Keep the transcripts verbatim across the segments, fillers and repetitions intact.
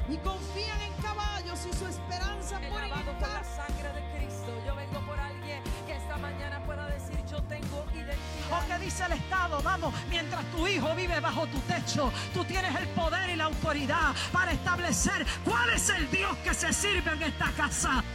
y confían en caballos y su esperanza por lavado por la sangre de Cristo. Yo vengo por alguien que esta mañana pueda decir: yo tengo identidad. O que dice el Estado: vamos, mientras tu hijo vive bajo tu techo, tú tienes el poder y la autoridad para establecer cuál es el Dios que se sirve en esta casa.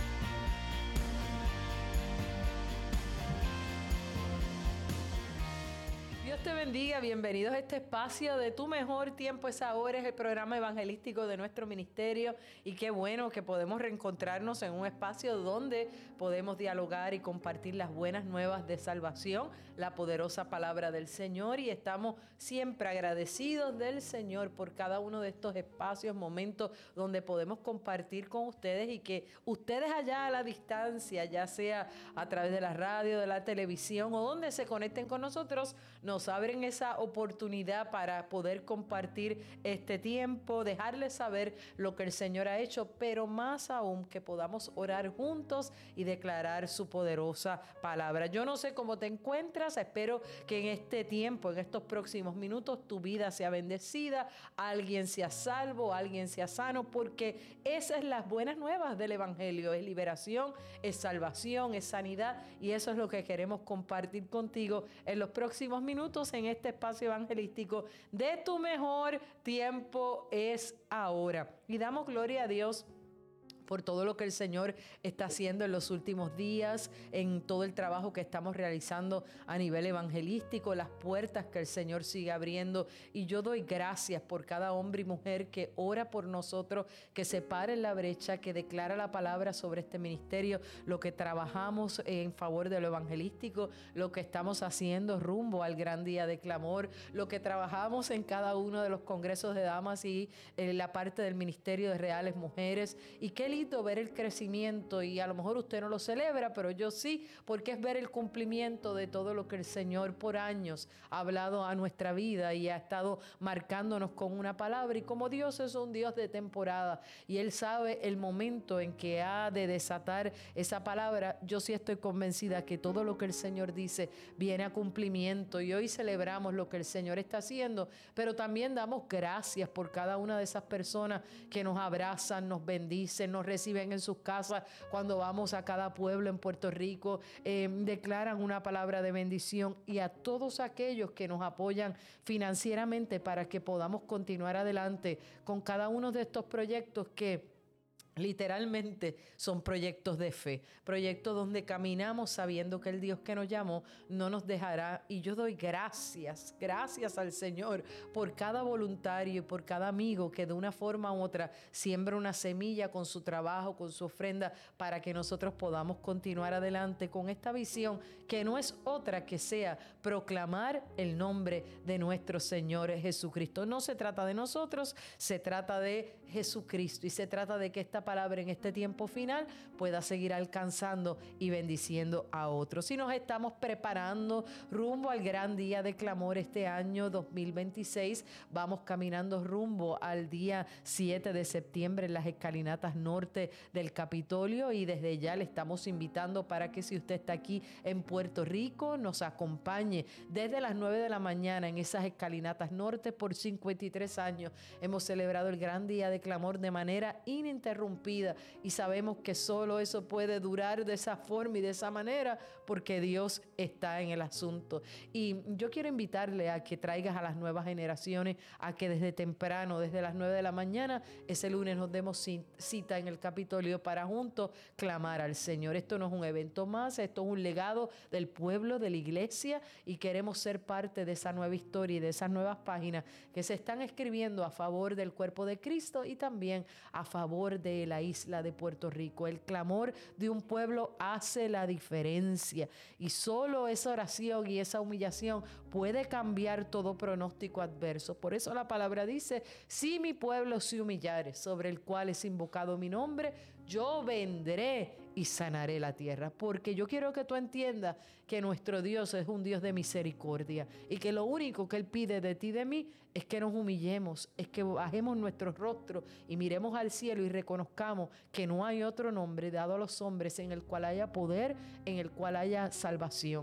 Dios te bendiga, bienvenidos a este espacio de Tu Mejor Tiempo es Ahora, es el programa evangelístico de nuestro ministerio, y qué bueno que podemos reencontrarnos en un espacio donde podemos dialogar y compartir las buenas nuevas de salvación, la poderosa palabra del Señor, y estamos siempre agradecidos del Señor por cada uno de estos espacios, momentos donde podemos compartir con ustedes y que ustedes allá a la distancia, ya sea a través de la radio, de la televisión o donde se conecten con nosotros, nos Nos abren esa oportunidad para poder compartir este tiempo, dejarles saber lo que el Señor ha hecho, pero más aún que podamos orar juntos y declarar su poderosa palabra. Yo no sé cómo te encuentras, espero que en este tiempo, en estos próximos minutos, tu vida sea bendecida, alguien sea salvo, alguien sea sano, porque esas son las buenas nuevas del Evangelio: es liberación, es salvación, es sanidad, y eso es lo que queremos compartir contigo en los próximos minutos en este espacio evangelístico de Tu Mejor Tiempo es Ahora. Y damos gloria a Dios por todo lo que el Señor está haciendo en los últimos días, en todo el trabajo que estamos realizando a nivel evangelístico, las puertas que el Señor sigue abriendo. Y yo doy gracias por cada hombre y mujer que ora por nosotros, que se para en la brecha, que declara la palabra sobre este ministerio, lo que trabajamos en favor de lo evangelístico, lo que estamos haciendo rumbo al gran día de clamor, lo que trabajamos en cada uno de los congresos de damas y en la parte del ministerio de reales mujeres. Y qué ver el crecimiento, y a lo mejor usted no lo celebra, pero yo sí, porque es ver el cumplimiento de todo lo que el Señor por años ha hablado a nuestra vida y ha estado marcándonos con una palabra. Y como Dios es un Dios de temporada y Él sabe el momento en que ha de desatar esa palabra, yo sí estoy convencida que todo lo que el Señor dice viene a cumplimiento, y hoy celebramos lo que el Señor está haciendo, pero también damos gracias por cada una de esas personas que nos abrazan, nos bendicen, nos reciben en sus casas cuando vamos a cada pueblo en Puerto Rico, eh, declaran una palabra de bendición, y a todos aquellos que nos apoyan financieramente para que podamos continuar adelante con cada uno de estos proyectos que literalmente son proyectos de fe, proyectos donde caminamos sabiendo que el Dios que nos llamó no nos dejará. Y yo doy gracias, gracias al Señor por cada voluntario y por cada amigo que de una forma u otra siembra una semilla con su trabajo, con su ofrenda, para que nosotros podamos continuar adelante con esta visión que no es otra que sea proclamar el nombre de nuestro Señor Jesucristo. No se trata de nosotros, se trata de Jesucristo, y se trata de que esta palabra en este tiempo final pueda seguir alcanzando y bendiciendo a otros. Y nos estamos preparando rumbo al gran día de clamor este año dos mil veintiséis. Vamos caminando rumbo al día siete de septiembre en las escalinatas norte del Capitolio, y desde ya le estamos invitando para que, si usted está aquí en Puerto Rico, nos acompañe desde las nueve de la mañana en esas escalinatas norte. Por cincuenta y tres años hemos celebrado el gran día de clamor de manera ininterrumpida, y sabemos que solo eso puede durar de esa forma y de esa manera porque Dios está en el asunto. Y yo quiero invitarle a que traigas a las nuevas generaciones a que desde temprano, desde las nueve de la mañana, ese lunes nos demos cita en el Capitolio para juntos clamar al Señor. Esto no es un evento más, esto es un legado del pueblo, de la iglesia, y queremos ser parte de esa nueva historia y de esas nuevas páginas que se están escribiendo a favor del cuerpo de Cristo y también a favor de la isla de Puerto Rico. El clamor de un pueblo hace la diferencia, y solo esa oración y esa humillación puede cambiar todo pronóstico adverso. Por eso la palabra dice: si mi pueblo se humillare, sobre el cual es invocado mi nombre, yo vendré y sanaré la tierra. Porque yo quiero que tú entiendas que nuestro Dios es un Dios de misericordia, y que lo único que Él pide de ti y de mí es que nos humillemos, es que bajemos nuestros rostros y miremos al cielo y reconozcamos que no hay otro nombre dado a los hombres en el cual haya poder, en el cual haya salvación. Y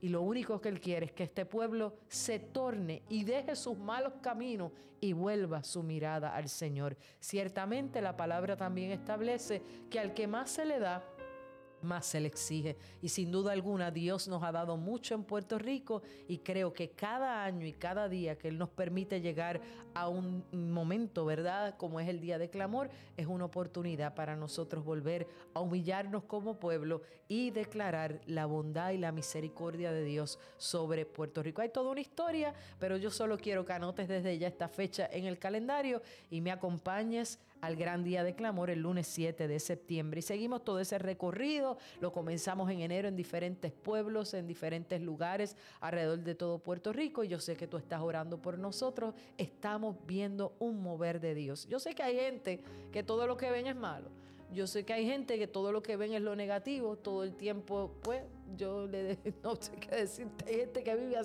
Y lo único que Él quiere es que este pueblo se torne y deje sus malos caminos y vuelva su mirada al Señor. Ciertamente la palabra también establece que al que más se le da, más se le exige. Y sin duda alguna Dios nos ha dado mucho en Puerto Rico, y creo que cada año y cada día que Él nos permite llegar a un momento, ¿verdad?, como es el día de clamor, es una oportunidad para nosotros volver a humillarnos como pueblo y declarar la bondad y la misericordia de Dios sobre Puerto Rico. Hay toda una historia, pero yo solo quiero que anotes desde ya esta fecha en el calendario y me acompañes al gran día de clamor el lunes siete de septiembre. Y seguimos todo ese recorrido. Lo comenzamos en enero en diferentes pueblos, en diferentes lugares alrededor de todo Puerto Rico. Y yo sé que tú estás orando por nosotros. Estamos viendo un mover de Dios. Yo sé que hay gente que todo lo que ven es malo. Yo sé que hay gente que todo lo que ven es lo negativo. Todo el tiempo, pues, yo le no sé qué decirte. Hay gente que vive